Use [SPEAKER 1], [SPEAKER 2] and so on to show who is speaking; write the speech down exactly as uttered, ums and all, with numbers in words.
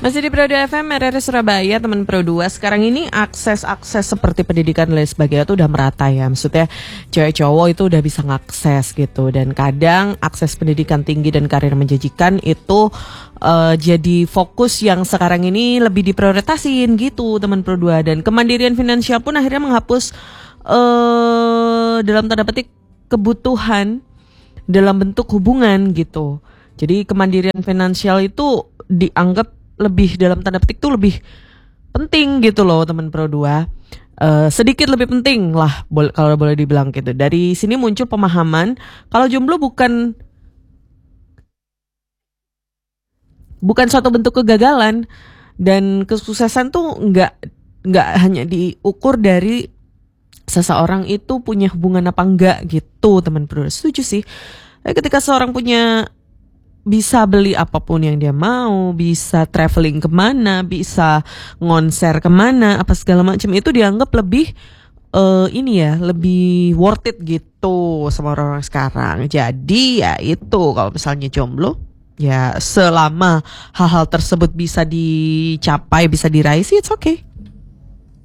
[SPEAKER 1] Masih di Pro dua F M, R R I Surabaya, teman Pro dua. Sekarang ini akses-akses seperti pendidikan dan lain sebagainya itu udah merata ya. Maksudnya cewek cowok itu udah bisa ngakses gitu. Dan kadang akses pendidikan tinggi dan karir menjanjikan itu uh, jadi fokus yang sekarang ini lebih diprioritasin gitu teman Pro dua. Dan kemandirian finansial pun akhirnya menghapus uh, dalam tanda petik kebutuhan dalam bentuk hubungan gitu. Jadi kemandirian finansial itu dianggap lebih dalam tanda petik tuh lebih penting gitu loh teman Pro dua. Uh, sedikit lebih penting lah boleh, kalau boleh dibilang gitu. Dari sini muncul pemahaman kalau jomblo bukan bukan suatu bentuk kegagalan, dan kesuksesan tuh nggak nggak hanya diukur dari seseorang itu punya hubungan apa enggak gitu teman Pro dua. Setuju sih. Ketika seorang punya bisa beli apapun yang dia mau, bisa traveling kemana, bisa ngonser kemana, apa segala macam, itu dianggap lebih uh, ini ya, lebih worth it gitu sama orang-orang sekarang. Jadi ya itu, kalau misalnya jomblo, ya selama hal-hal tersebut bisa dicapai, bisa diraih sih, it's okay.